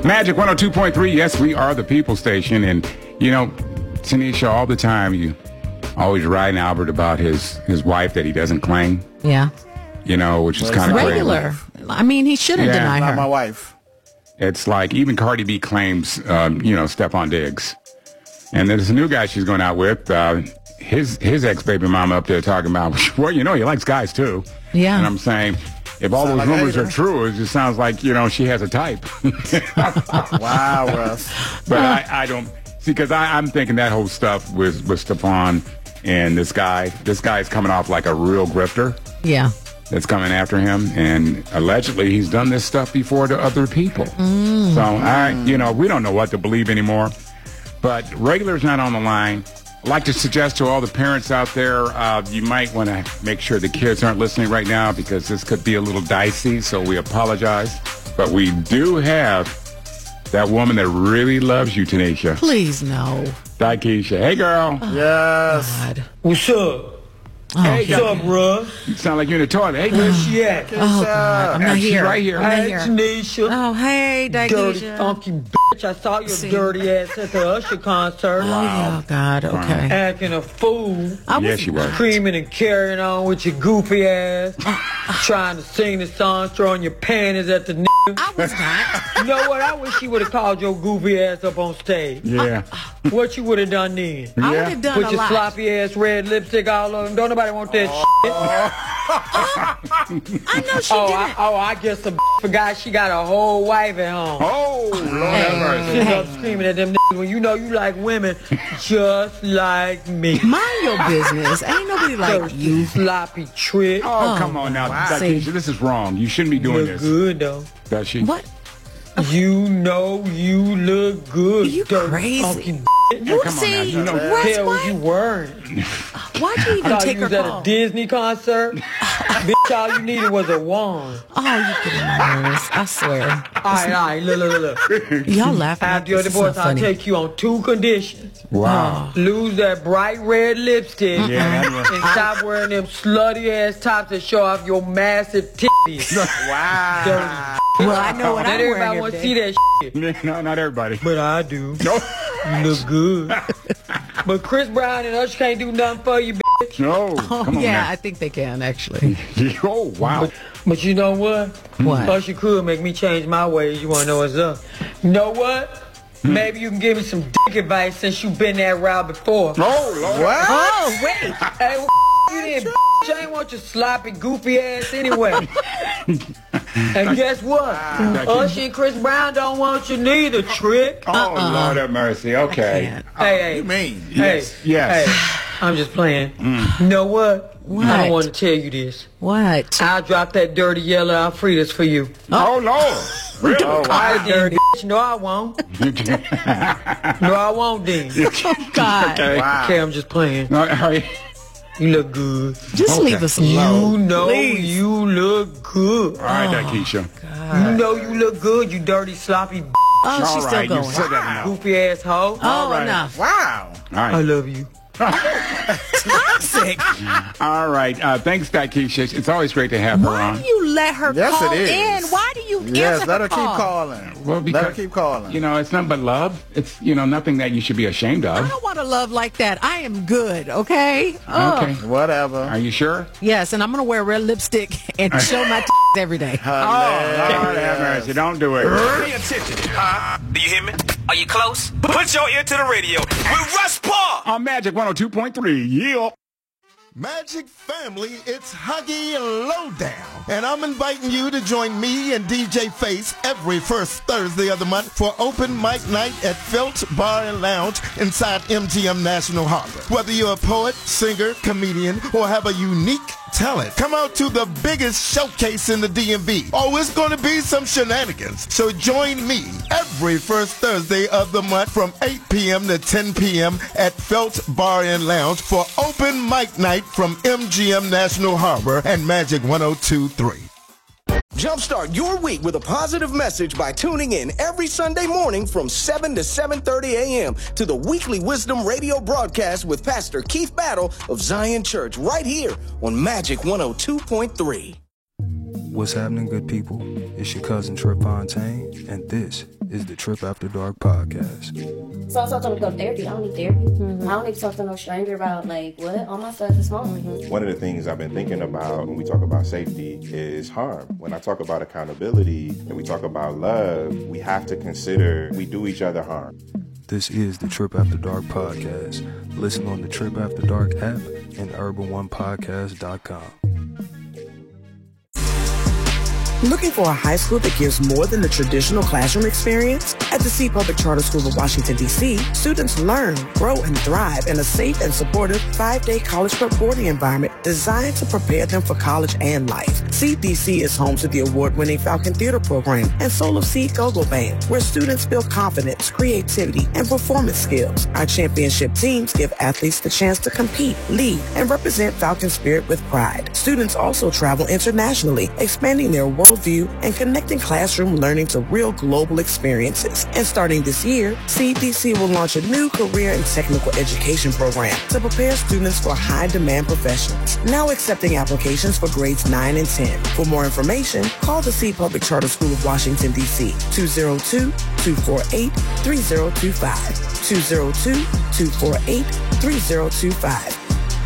Magic 102.3. Yes, we are the People Station. And, you know, Tanisha, all the time, you always riding Albert about his wife that he doesn't claim. Yeah. You know, which is kind of regular. I mean, he shouldn't deny her. Not my wife. It's like even Cardi B claims, Stephon Diggs. And there's a new guy she's going out with. His ex-baby mama up there talking about, well, he likes guys, too. Yeah. And I'm saying, if all those rumors are true, it just sounds like, she has a type. Wow, Russ. But I don't see, because I'm thinking that whole stuff with Stephon and this guy. This guy's coming off like a real grifter. Yeah. That's coming after him, and allegedly he's done this stuff before to other people. So we don't know what to believe anymore. But regular's not on the line. I'd like to suggest to all the parents out there, you might want to make sure the kids aren't listening right now because this could be a little dicey, so we apologize. But we do have that woman that really loves you, Tanisha. Please, no. Daikisha. Hey, girl. Yes. God. What's up? Hey, What's up, bro? You sound like you're in the toilet. Hey, Where's girl. she at? Oh, God. I'm not She's here. right here. I'm not Hey, here. Tanisha. Oh, hey, Dirty, Daikisha. funky bitch. I saw your dirty ass at the Usher concert. Oh, God. Okay. Acting a fool. Yes, she was. Screaming and carrying on with your goofy ass. Trying to sing the song, throwing your panties at the nigga. I was not. You know what? I wish she would have called your goofy ass up on stage. Yeah. What you would have done then? I would have done Put a your lot. sloppy ass red lipstick all over them. Don't nobody want that shit. I know she didn't. I guess the forgot she got a whole wife at home. Oh, Lord have mercy. She's up screaming at them niggas when you know you like women just like me. Mind your business. Ain't nobody like Thirsty, you. sloppy trick. Oh, come on now. Daikisha, this is wrong. You shouldn't be doing Look this. good though. Does she? What? You know you look good. You dirty crazy. funky You come on see, now, you know- Russ, hell was you what? wearing? Why'd you even Thought take you her was at call? a Disney concert? Bitch, all you needed was a wand. Oh, you get on my nerves. I swear. All right, look. Y'all laughing. After your This is divorce, not I'll funny. take you on 2 conditions. Wow. Lose that bright red lipstick Yeah. and stop wearing them slutty ass tops that show off your massive titties. Wow. Well, I know what Not I'm everybody wearing want to every see day. that shit, No, not everybody. but I do. No. You look good. But Chris Brown and Usher can't do nothing for you, bitch. No. Oh, Come on yeah, now. I think they can, actually. Oh, wow. But you know what? What? Usher could make me change my ways. You want to know what's up? You know what? Maybe you can give me some dick advice since you've been that route before. Oh, Lord. What? Oh, wait. Hey, what you did, bitch? I ain't want your sloppy, goofy ass anyway. And guess what? Usher and Chris Brown don't want you neither, trick. Oh, Lord have mercy. Okay. Can't. Hey, You mean? Yes. Yes. Hey, I'm just playing. You know what? What? I don't want to tell you this. What? I'll drop that dirty yellow Alfredas for you. Oh, Lord. Really? Oh, I wow. dirty bitch. No, I won't. No, I won't then. Oh, God. Okay. Wow. Okay, I'm just playing. All right. You look good. Just leave us alone. You know Please. you look good. All right, Daikisha. You know you look good, you dirty, sloppy, Oh, All she's right, still you going. said that enough. goofy ass hoe. Oh, right. enough. Wow. All I right. love you. Toxic. All right. Thanks, Daikisha. It's always great to have her Why on. do you let her Yes, call it is. in? Why do you Yes, answer let her her keep call? calling. Well, Let her because, keep calling. it's nothing but love. It's, nothing that you should be ashamed I of. don't want to love like that. I am good, okay? Oh. Okay. Whatever. Are you sure? Yes, and I'm going to wear red lipstick and show my tits every day. Oh, Lord have mercy. Don't do it. Pay attention. Do you hear me? Are you close? Put your ear to the radio with Russ Paul. On Magic 102.3. Yeah. Magic family, it's Huggy Lowdown. And I'm inviting you to join me and DJ Face every first Thursday of the month for open mic night at Felt Bar and Lounge inside MGM National Harbor. Whether you're a poet, singer, comedian, or have a unique talent, come out to the biggest showcase in the DMV. Oh, it's going to be some shenanigans. So join me every first Thursday of the month from 8 p.m. to 10 p.m. at Felt Bar and Lounge for open mic night from MGM National Harbor and Magic 102.3. Jumpstart your week with a positive message by tuning in every Sunday morning from 7 to 7:30 a.m. to the weekly Wisdom Radio broadcast with Pastor Keith Battle of Zion Church right here on Magic 102.3. What's happening, good people? It's your cousin Trip Fontaine, and this is the Trip After Dark podcast. So I talk to them about therapy. I don't need therapy. I don't need to talk to no stranger about, like, what? All my stuff is home. One of the things I've been thinking about when we talk about safety is harm. When I talk about accountability and we talk about love, we have to consider we do each other harm. This is the Trip After Dark podcast. Listen on the Trip After Dark app and urban1podcast.com. Looking for a high school that gives more than the traditional classroom experience? At the C Public Charter School of Washington, D.C., students learn, grow, and thrive in a safe and supportive 5-day college prep boarding environment designed to prepare them for college and life. CDC is home to the award-winning Falcon Theater Program and Soul of Sea Go-Go Band, where students build confidence, creativity, and performance skills. Our championship teams give athletes the chance to compete, lead, and represent Falcon spirit with pride. Students also travel internationally, expanding their worldview and connecting classroom learning to real global experiences. And starting this year, CDC will launch a new career and technical education program to prepare students for high-demand professions. Now accepting applications for grades 9 and 10. For more information, call the C Public Charter School of Washington, D.C. 202-248-3025. 202-248-3025.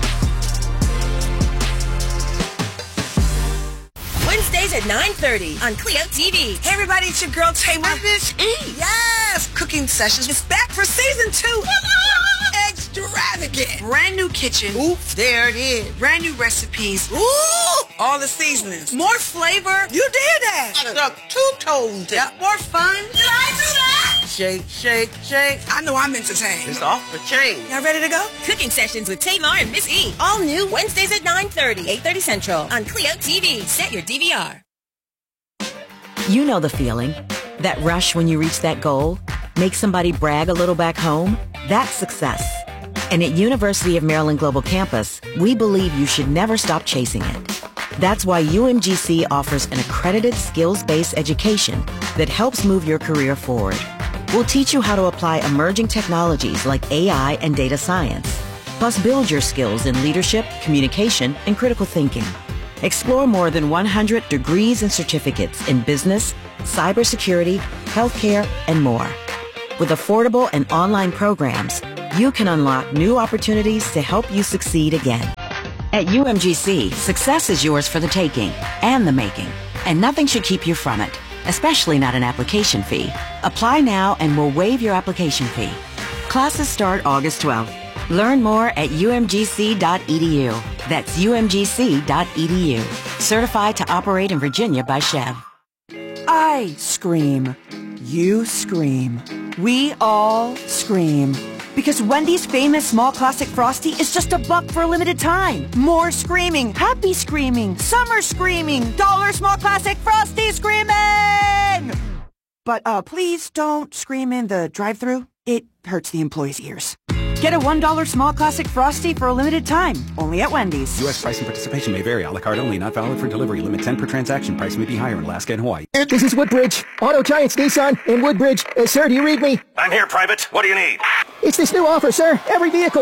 Wednesdays at 9:30 on Clio TV. Hey everybody, it's your girl Taylor. Miss E. Yes, Cooking Sessions is back for season 2. Extravagant. Brand new kitchen. Oops, there it is. Brand new recipes. Ooh, all the seasonings. More flavor. You did that. Stuck 2 toes. Yep. More fun. Did I do that? Shake, shake, shake. I know I'm entertained. It's off the chain. Y'all ready to go? Cooking Sessions with Tamar and Miss E. All new Wednesdays at 9:30, 8:30 Central on Clio TV. Set your DVR. You know the feeling. That rush when you reach that goal. Make somebody brag a little back home. That's success. And at University of Maryland Global Campus, we believe you should never stop chasing it. That's why UMGC offers an accredited skills-based education that helps move your career forward. We'll teach you how to apply emerging technologies like AI and data science, plus build your skills in leadership, communication, and critical thinking. Explore more than 100 degrees and certificates in business, cybersecurity, healthcare, and more. With affordable and online programs, you can unlock new opportunities to help you succeed again. At UMGC, success is yours for the taking and the making, and nothing should keep you from it, especially not an application fee. Apply now and we'll waive your application fee. Classes start August 12th. Learn more at umgc.edu. That's umgc.edu. Certified to operate in Virginia by Chev. I scream. You scream. We all scream. Because Wendy's famous small classic Frosty is just $1 for a limited time. More screaming, happy screaming, summer screaming, dollar small classic Frosty screaming! But please don't scream in the drive-thru. It hurts the employees' ears. Get a $1 small classic Frosty for a limited time, only at Wendy's. U.S. price and participation may vary. A la carte only, not valid for delivery. Limit 10 per transaction. Price may be higher in Alaska and Hawaii. This is Woodbridge. Auto Giants Nissan in Woodbridge. Sir, do you read me? I'm here, Private. What do you need? It's this new offer, sir. Every vehicle.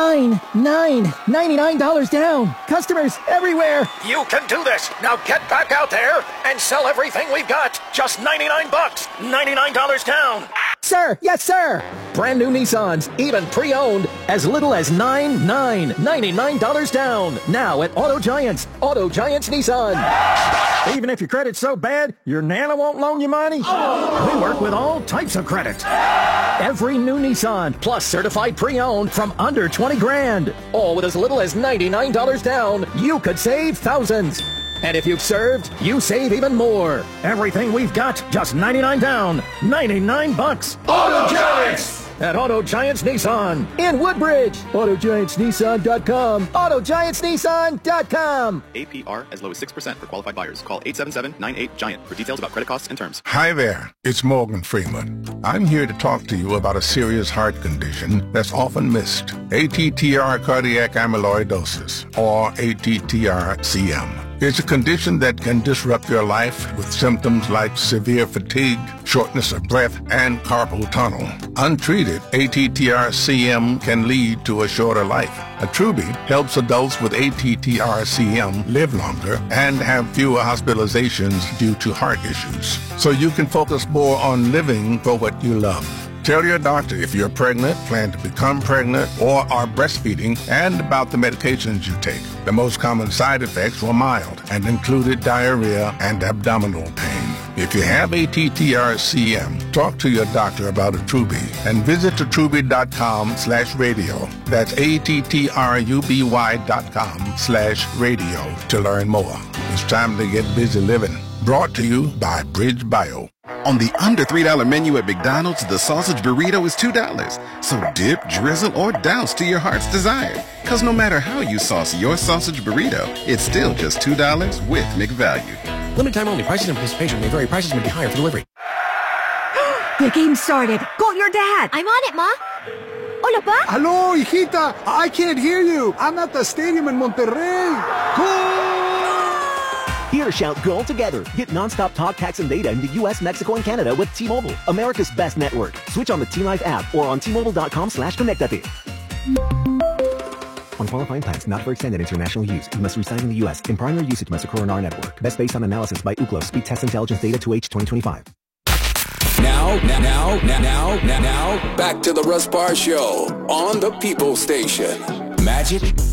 $99 down. Customers everywhere. You can do this. Now get back out there and sell everything we've got. Just $99. $99 down. Sir, yes, sir. Brand new Nissans, even pre-owned, as little as $99 down. Now at Auto Giants. Auto Giants Nissan. Even if your credit's so bad, your Nana won't loan you money. Oh. We work with all types of credit. Every new Nissan, plus certified pre-owned from under 20 grand. All with as little as $99 down. You could save thousands. And if you've served, you save even more. Everything we've got, just $99 down. $99. Auto Giants! At Auto Giants Nissan in Woodbridge. AutoGiantsNissan.com. AutoGiantsNissan.com. APR as low as 6% for qualified buyers. Call 877-98-GIANT for details about credit costs and terms. Hi there, it's Morgan Freeman. I'm here to talk to you about a serious heart condition that's often missed. ATTR cardiac amyloidosis, or ATTR-CM. It's a condition that can disrupt your life with symptoms like severe fatigue, shortness of breath, and carpal tunnel. Untreated, ATTR-CM can lead to a shorter life. Attruby helps adults with ATTR-CM live longer and have fewer hospitalizations due to heart issues. So you can focus more on living for what you love. Tell your doctor if you're pregnant, plan to become pregnant, or are breastfeeding, and about the medications you take. The most common side effects were mild and included diarrhea and abdominal pain. If you have ATTR-CM, talk to your doctor about Attruby and visit attruby.com/radio. That's ATTRUBY.com/radio to learn more. It's time to get busy living. Brought to you by Bridge Bio. On the under $3 menu at McDonald's, the sausage burrito is $2. So dip, drizzle, or douse to your heart's desire. Because no matter how you sauce your sausage burrito, it's still just $2 with McValue. Limited time only. Prices and participation may vary. Prices may be higher for delivery. The game started. Call your dad. I'm on it, Ma. Hola, Pa. Hello, hijita. I can't hear you. I'm at the stadium in Monterrey. Here to shout goal together. Get nonstop talk, text, and data in the U.S., Mexico, and Canada with T-Mobile, America's best network. Switch on the T-Life app or on T-Mobile.com/connectate. On qualifying plans not for extended international use, you must reside in the U.S. In primary usage Mexico or network. Best based on analysis by Ookla. Speed test intelligence data to H 2025. Now, back to the Russ Parr Show on the People Station. Magic